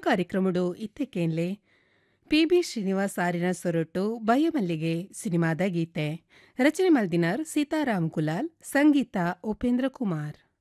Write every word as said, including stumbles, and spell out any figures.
ಕಾರ್ಯಕ್ರಮಡು ಇತ್ತೆಕೇನ್ಲೆ P B Srinivas ಆರಿನ Soratur ಬಯಮಲ್ಲಿಗೆ ಸಿನಿಮಾದ ಗೀತೆ ರಚನೆ ಮಲ್ದಿನರ್ ಸೀತಾರಾಮ್ ಕುಲಾಲ್ ಸಂಗೀತ ಉಪೇಂದ್ರ ಕುಮಾರ್.